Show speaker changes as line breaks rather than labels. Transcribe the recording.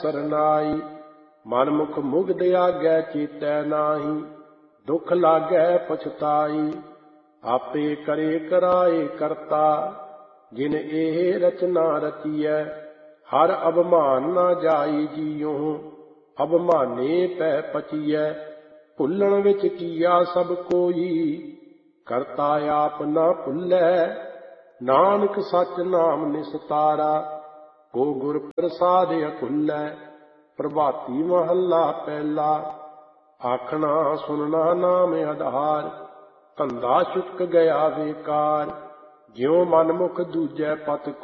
ਸਰਨਾਈ। ਮਨਮੁਖ ਮੁਗਧ ਆਗੈ ਚੇਤੈ ਨਾਹੀ, ਦੁਖ ਲਾਗੈ ਪਛਤਾਈ। ਆਪੇ ਕਰੇ ਕਰਾਏ ਕਰਤਾ, ਜਿਨ ਇਹ ਰਚਨਾ ਰਚੀਐ। ਹਰ ਅਭਿਮਾਨ ਨਾ ਜਾਈ ਜੀਉ, ਅਭਿਮਾਨੇ ਪੈ ਪਚੀਐ। ਭੁੱਲਣ ਵਿੱਚ ਕੀਆ ਸਭ ਕੋਈ, ਕਰਤਾ ਆਪ ਨਾ ਭੁੱਲੈ। ਨਾਨਕ ਸਚ ਨਾਮ ਨਿਸਤਾਰਾ, ਕੋ ਗੁਰ ਪ੍ਰਸਾਦ ਅਕੁਲੈ। ਪ੍ਰਭਾਤੀ ਮਹੱਲਾ ਪਹਿਲਾ। ਆਖਣਾ ਸੁਨਣਾ ਨਾਮ ਆਧਾਰ, ਧੰਦਾ ਚੁੱਕ ਗਿਆ ਬੇਕਾਰ। ਜਿਉ ਮਨਮੁਖ ਦੂਜੈ ਪਤ